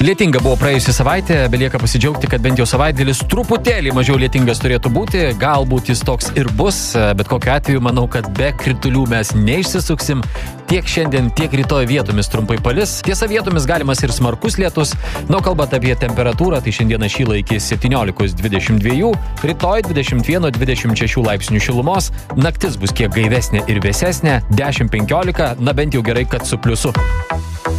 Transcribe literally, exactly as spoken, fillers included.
Lietinga buvo praėjusią savaitę, belieka pasidžiaugti, kad bent jau savaitgalis truputėlį mažiau lietingas turėtų būti, galbūt jis toks ir bus, bet kokiu atveju manau, kad be kritulių mes neišsisuksim, tiek šiandien, tiek rytoj vietomis trumpai palis, tiesa vietomis galimas ir smarkus lietus, nu kalbant apie temperatūrą, tai šiandieną šyla iki septyniolikos dvidešimt dviejų, rytoj dvidešimt vienas dvidešimt šeši laipsnių šilumos, naktis bus kiek gaivesnė ir vėsesnė, dešimt penkiolika, na bent jau gerai, kad su pliusu.